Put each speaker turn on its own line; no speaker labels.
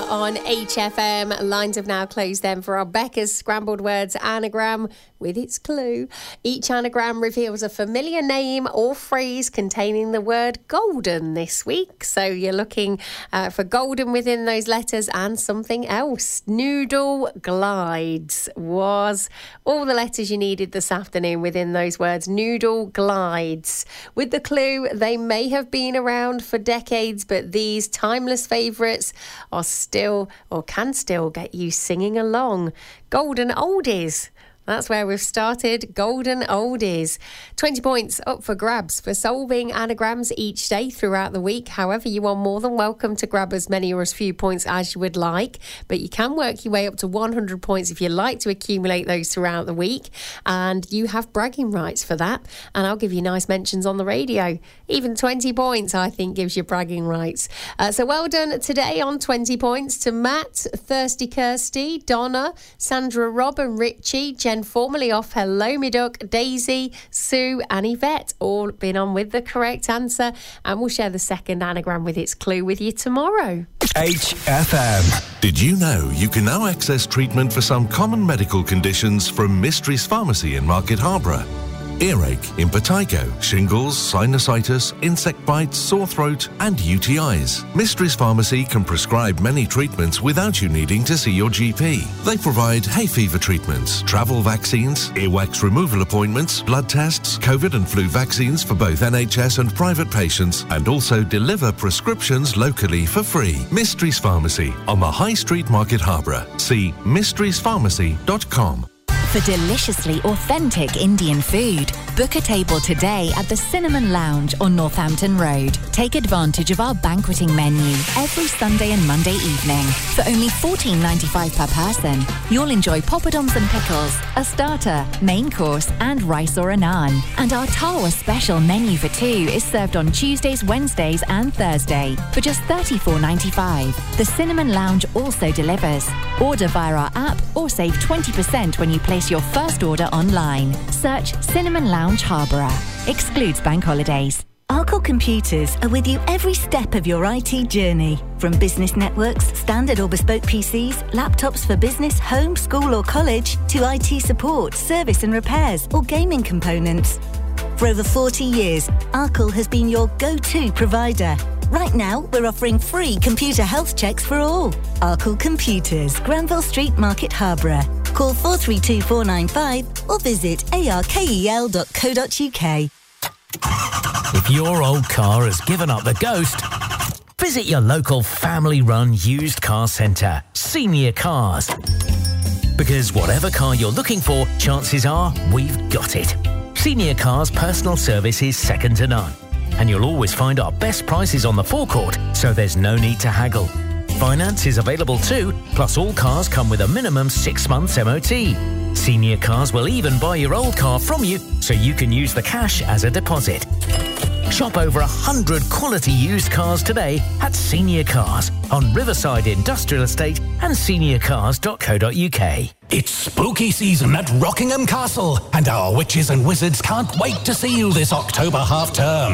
on HFM. Lines have now closed then for our Becca's Scrambled Words anagram with its clue. Each anagram reveals a familiar name or phrase containing the word golden this week. So you're looking for golden within those letters and something else. Noodle glides was all the letters you needed this afternoon within those words. Noodle glides. With the clue, they may have been around for decades, but these timeless favourites are still, or can still, get you singing along. Golden oldies. That's where we've started. Golden oldies. 20 points up for grabs for solving anagrams each day throughout the week. However, you are more than welcome to grab as many or as few points as you would like, but you can work your way up to 100 points if you like to accumulate those throughout the week, and you have bragging rights for that, and I'll give you nice mentions on the radio. Even 20 points, I think, gives you bragging rights. So well done today on 20 points to Matt, Thirsty Kirsty, Donna, Sandra, Rob and Richie, Jen formerly off, Hello Me Duck, Daisy, Sue and Yvette, all been on with the correct answer, and we'll share the second anagram with its clue with you tomorrow.
HFM. Did you know you can now access treatment for some common medical conditions from Mysteries Pharmacy in Market Harborough? Earache, impetigo, shingles, sinusitis, insect bites, sore throat and UTIs. Mysteries Pharmacy can prescribe many treatments without you needing to see your GP. They provide hay fever treatments, travel vaccines, earwax removal appointments, blood tests, COVID and flu vaccines for both NHS and private patients, and also deliver prescriptions locally for free. Mysteries Pharmacy on the High Street, Market Harborough. See mysteriespharmacy.com.
For deliciously authentic Indian food, book a table today at the Cinnamon Lounge on Northampton Road. Take advantage of our banqueting menu every Sunday and Monday evening. For only $14.95 per person, you'll enjoy poppadoms and pickles, a starter, main course and rice or a naan. And our Tawa special menu for two is served on Tuesdays, Wednesdays and Thursday for just $34.95. The Cinnamon Lounge also delivers. Order via our app or save 20% when you place your first order online. Search Cinnamon Lounge Harborough. Excludes bank holidays.
Arkle Computers are with you every step of your IT journey. From business networks, standard or bespoke PCs, laptops for business, home, school or college, to IT support, service and repairs or gaming components. For over 40 years, Arkle has been your go-to provider. Right now, we're offering free computer health checks for all. Arkle Computers, Granville Street, Market Harborough. Call 432495 or visit arkel.co.uk.
If your old car has given up the ghost, visit your local family-run used car centre, Senior Cars. Because whatever car you're looking for, chances are we've got it. Senior Cars' personal service is second to none. And you'll always find our best prices on the forecourt, so there's no need to haggle. Finance is available too, plus all cars come with a minimum 6 months MOT. Senior Cars will even buy your old car from you, so you can use the cash as a deposit. Shop over 100 quality used cars today at Senior Cars on Riverside Industrial Estate and seniorcars.co.uk.
It's spooky season at Rockingham Castle, and our witches and wizards can't wait to see you this October half-term.